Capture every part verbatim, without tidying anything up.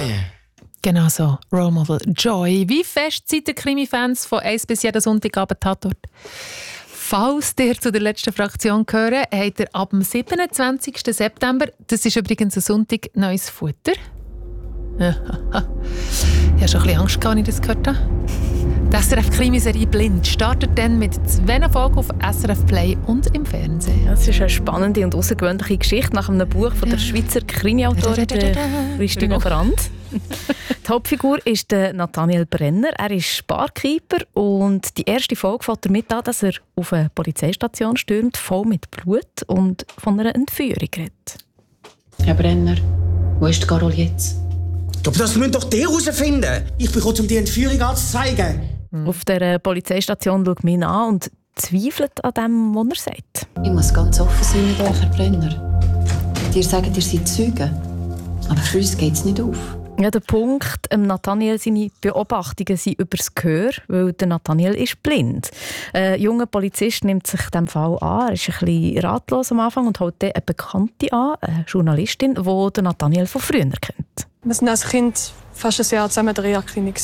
Genau so, Role Model Joy. Wie fest seid ihr Krimi-Fans von eins bis jeden Sonntagabend Tatort? Falls ihr zu der letzten Fraktion gehört, habt ihr ab dem siebenundzwanzigsten September, das ist übrigens ein Sonntag, neues Futter. Ich habe schon ein bisschen Angst gehabt, als ich das gehört habe. Die S R F-Krimiserie «Blind» startet dann mit zwei Folgen auf S R F Play und im Fernsehen. Das ist eine spannende und außergewöhnliche Geschichte nach einem Buch von der Schweizer Krimi-Autorin Christine Operand. Die Hauptfigur ist der Nathaniel Brenner. Er ist Barkeeper und die erste Folge fängt damit an, dass er auf eine Polizeistation stürmt, voll mit Blut und von einer Entführung redet. Herr Brenner, wo ist Carol jetzt? Aber das müssen doch die herausfinden. Ich bin gekommen, um die Entführung anzuzeigen. Mhm. Auf der Polizeistation schaut mich an und zweifelt an dem, was er sagt. Ich muss ganz offen sein mit euch, Herr Brenner. Ihr sagt, ihr seid Zeugen. Aber für uns geht es nicht auf. Ja, der Punkt, ähm, Nathaniel, seine Beobachtungen sind über das Gehör, weil der Nathaniel ist blind. Ein junger Polizist nimmt sich dem Fall an. Er ist ein bisschen ratlos am Anfang und holt dann eine Bekannte an, eine Journalistin, die den Nathaniel von früher kennt. Wir waren als Kind fast ein Jahr zusammen in der Reha-Klinik.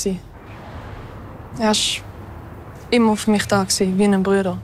Er war immer für mich da, wie ein Bruder.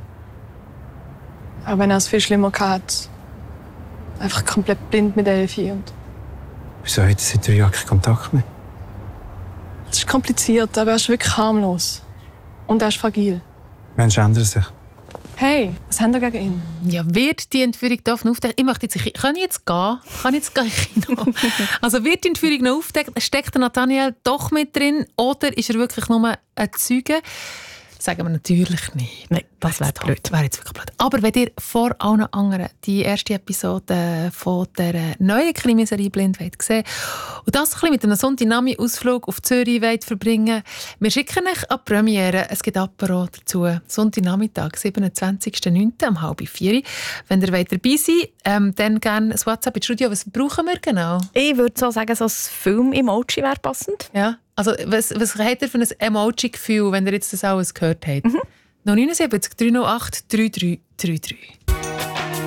Auch wenn er es viel schlimmer hatte. Einfach komplett blind mit Elfi. Wieso hat er seit drei Jahren keinen Kontakt mehr? Es ist kompliziert, aber er ist wirklich harmlos. Und er ist fragil. Menschen ändern sich. Hey, was haben wir gegen ihn? Ja, wird die Entführung da noch aufdeckt? Ich möchte jetzt, kann ich jetzt gehen? Kann ich jetzt gehen in Kino? Also wird die Entführung noch aufdeckt? Steckt der Nathaniel doch mit drin? Oder ist er wirklich nur ein Zeuge? Sagen wir natürlich nicht. Nein, das wäre blöd. Wäre jetzt wirklich blöd. Aber wenn ihr vor allen anderen die erste Episode von der neuen Krimiserie «Blind» wollt sehen und das ein bisschen mit einem Sonntagnachmittag-Ausflug auf Zürich wollt verbringen, wir schicken euch an die Premiere. Es gibt Apero dazu. Sonntagnachmittag, siebenundzwanzigsten neunten um halb vier. Wenn ihr wollt dabei seid, ähm, dann gerne ein WhatsApp ins Studio. Was brauchen wir genau? Ich würde so sagen, so ein Film-Emoji wäre passend. Ja. Also, was, was habt ihr für ein Emoji-Gefühl, wenn ihr jetzt das alles gehört habt? Mhm. null neun sieben drei null acht drei drei drei drei.